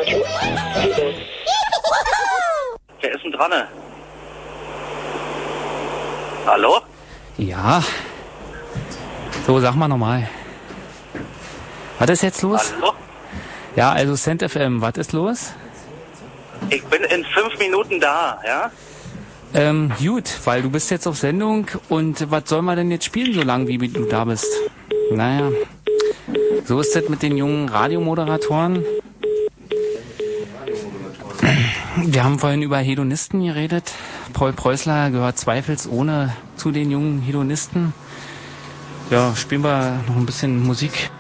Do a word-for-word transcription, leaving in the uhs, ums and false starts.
Wer ist denn dran? Hallo? Ja. So, sag mal nochmal. Was ist jetzt los? Hallo? Ja, also Cent F M, was ist los? Ich bin in fünf Minuten da, ja? Ähm, gut, weil du bist jetzt auf Sendung und was soll man denn jetzt spielen, so lange wie du da bist? Naja, so ist das mit den jungen Radiomoderatoren. Wir haben vorhin über Hedonisten geredet. Paul Preußler gehört zweifelsohne zu den jungen Hedonisten. Ja, spielen wir noch ein bisschen Musik.